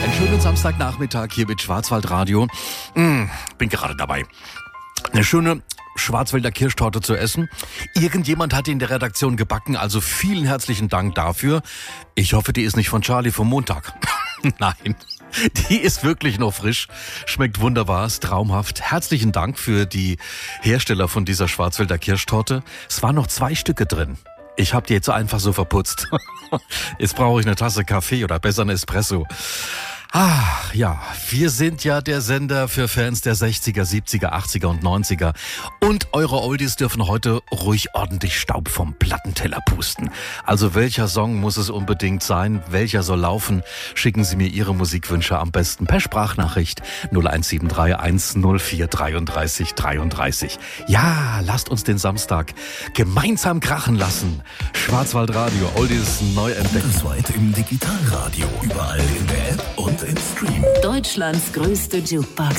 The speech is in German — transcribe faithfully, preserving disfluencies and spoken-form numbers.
Einen schönen Samstagnachmittag hier mit Schwarzwaldradio. Mmh, bin gerade dabei, eine schöne Schwarzwälder Kirschtorte zu essen. Irgendjemand hat die in der Redaktion gebacken, also vielen herzlichen Dank dafür. Ich hoffe, die ist nicht von Charlie vom Montag. Nein, die ist wirklich noch frisch. Schmeckt wunderbar, ist traumhaft. Herzlichen Dank für die Hersteller von dieser Schwarzwälder Kirschtorte. Es waren noch zwei Stücke drin. Ich habe die jetzt einfach so verputzt. Jetzt brauche ich eine Tasse Kaffee oder besser einen Espresso. Ach ja, wir sind ja der Sender für Fans der sechziger, siebziger, achtziger und neunziger. Und eure Oldies dürfen heute ruhig ordentlich Staub vom Plattenteller pusten. Also welcher Song muss es unbedingt sein? Welcher soll laufen? Schicken Sie mir Ihre Musikwünsche am besten per Sprachnachricht null eins sieben drei eins null vier drei drei drei drei. Ja, lasst uns den Samstag gemeinsam krachen lassen. Schwarzwaldradio, Oldies neu entdecken. Bundesweit im Digitalradio, überall in der App und im Stream. Deutschlands größte Jukebox.